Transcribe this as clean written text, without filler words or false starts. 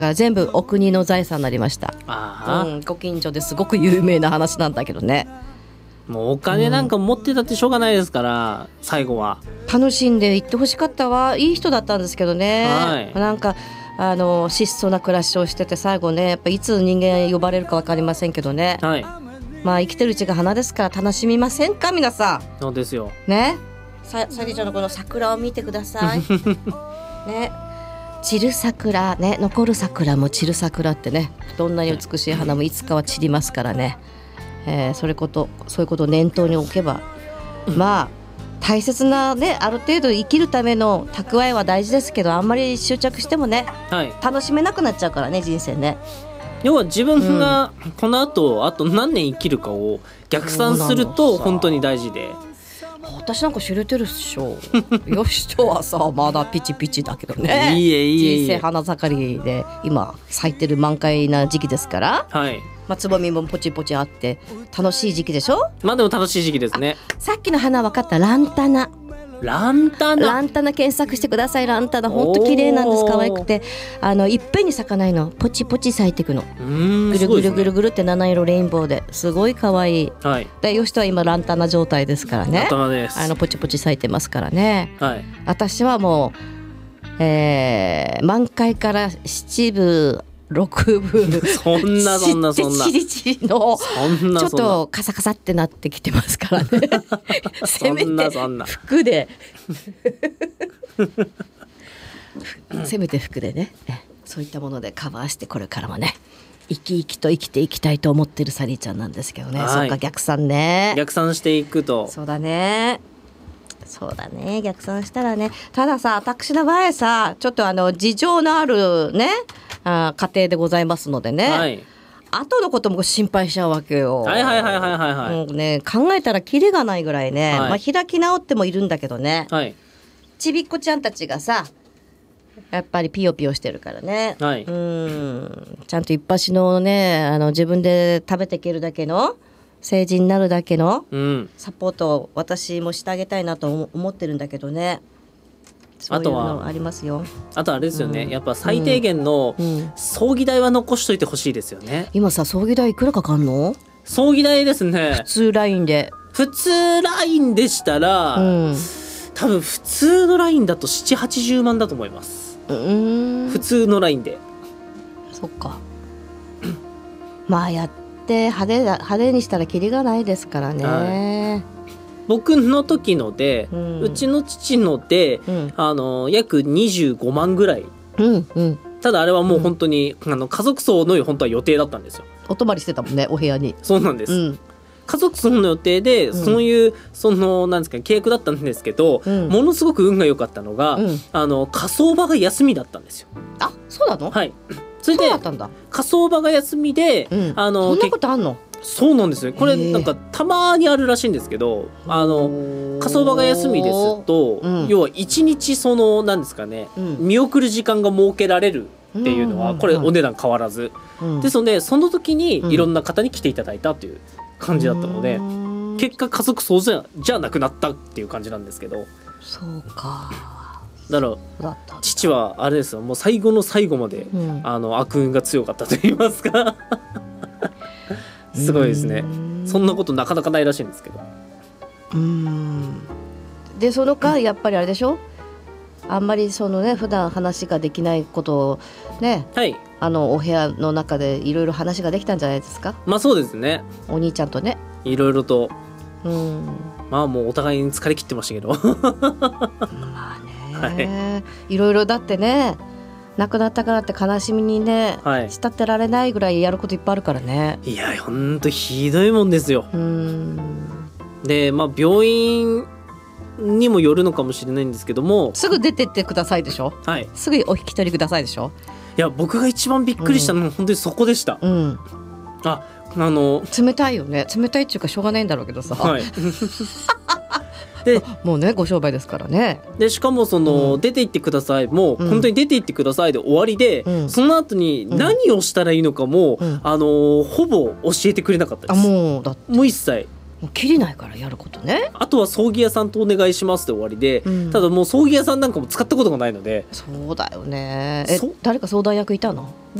が全部お国の財産になりました。ご近所ですごく有名な話なんだけどね。 もうお金なんか持ってたってしょうがないですから、最後は楽しんで行ってほしかったわ。いい人だったんですけどね、なんか質素な暮らしをしてて、最後ねやっぱいつ人間呼ばれるか分かりませんけどね、まあ生きてるうちが花ですから楽しみませんか皆さん。 そうですよね。サリちゃんのこの桜を見てくださいね。散る桜ね、残る桜も散る桜ってね、どんなに美しい花もいつかは散りますからね、そういうことを念頭に置けば、まあ大切なね、ある程度生きるための蓄えは大事ですけど、あんまり執着してもね、楽しめなくなっちゃうからね、人生ね。 要は自分がこの後、あと何年生きるかを逆算すると本当に大事で。 私なんか知れてるっしょよしとはさまだピチピチだけどね。人生花盛りで今咲いてる満開な時期ですから、つぼみもポチポチあって楽しい時期でしょ。 まあでも楽しい時期ですね。 さっきの花分かった。ランタナ検索してください。ランタナ本当綺麗なんです。可愛くていっぺんに咲かないの、ポチポチ咲いていくの。ぐるぐるぐるぐるって7色レインボーですごい可愛い。でよしとは今ランタナ状態ですからね。ポチポチ咲いてますからね。私はもう、満開から7分6分そんなチリチリのちょっとカサカサってなってきてますからねせめて服でせめて服でね、そういったものでカバーして、これからもね生き生きと生きていきたいと思ってるサリーちゃんなんですけどね。そうか、逆算ね。 逆算していくと。 そうだね逆算したらね。たださ、私の場合さちょっと事情のあるね家庭でございますのでね、後のことも心配しちゃうわけよ。もうね、考えたらキリがないぐらいね、開き直ってもいるんだけどね、ちびっこちゃんたちがさやっぱりピヨピヨしてるからね、ちゃんと一発のね自分で食べていけるだけの成人になるだけのサポートを私もしてあげたいなと思ってるんだけどね。そういうのありますよ。 あとあれですよね、やっぱ最低限の葬儀代は残しといてほしいですよね。 今さ葬儀代いくらかかんの？ 葬儀代ですね、 普通ラインでしたら、多分普通のラインだと7、80万だと思います。普通のラインで。 そっかまあやって派手にしたらキリがないですからね、 僕の時ので、うちの父ので、約25万ぐらい、ただあれはもう本当に、家族葬の本当は予定だったんですよ。 お泊まりしてたもんね、お部屋に。 そうなんです、家族葬の予定で、そういうなんですか、契約だったんですけど、ものすごく運が良かったのが、火葬場が休みだったんですよ。 あ、そうなの？ それで火葬場が休みで、そんなことあんの？ そうなんですよ。これなんかたまにあるらしいんですけど、火葬場が休みですと、要は一日なんですかね、見送る時間が設けられるっていうのは、これお値段変わらず、ですのでその時にいろんな方に来ていただいたという感じだったので、結果家族葬じゃなくなったっていう感じなんですけど。 そうか。 だから父はあれですよ、もう最後の最後まで、悪運が強かったと言いますかすごいですね。そんなことなかなかないらしいんですけど。 でその間やっぱりあれでしょ、あんまり普段話ができないことをね、お部屋の中でいろいろ話ができたんじゃないですか。 まあそうですね、 お兄ちゃんとねいろいろと、まあもうお互いに疲れ切ってましたけどまあね、いろいろだってね、亡くなったからって悲しみにね、慕ってられないぐらいやることいっぱいあるからね。 いやほんとひどいもんですよ。でまあ病院にもよるのかもしれないんですけども、すぐ出てってくださいでしょ、すぐお引き取りくださいでしょ。 いや僕が一番びっくりしたのは本当にそこでした。 冷たいよね。冷たいっていうかしょうがないんだろうけどさ、でもうねご商売ですからね。 でしかも出て行ってくださいもう、本当に出て行ってくださいで終わりで、その後に何をしたらいいのかも、ほぼ教えてくれなかったです。もう一切もう切りないからやることね。 あとは葬儀屋さんとお願いしますで終わりで、ただもう葬儀屋さんなんかも使ったことがないので。 そうだよね。誰か相談役いたの？